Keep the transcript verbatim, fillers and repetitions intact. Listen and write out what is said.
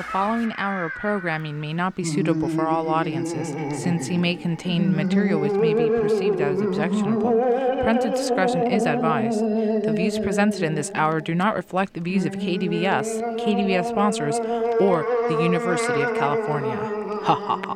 The following hour of programming may not be suitable for all audiences, since he may contain material which may be perceived as objectionable. Parental discretion is advised. The views presented in this hour do not reflect the views of K D V S, K D V S sponsors, or the University of California. Ha ha ha.